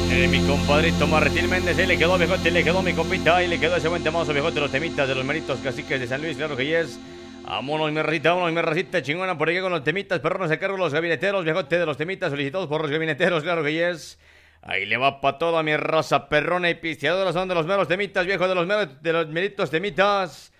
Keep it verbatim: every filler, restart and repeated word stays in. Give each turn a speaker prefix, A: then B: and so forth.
A: Eh, mi compadrito Martín Méndez, ahí le quedó viejote, le quedó mi compita, ahí le quedó ese buen temazo viejote, los temitas de los meritos caciques de San Luis, claro que yes. Vámonos, mi racita, vámonos, mi racita chingona, por aquí con los temitas, perrones a cargo de los gabineteros, viejote de los temitas solicitados por los gabineteros, claro que yes. Ahí le va pa' toda mi raza perrona y pisteadora, son de los meros temitas, viejo, de los meros, de los meritos temitas.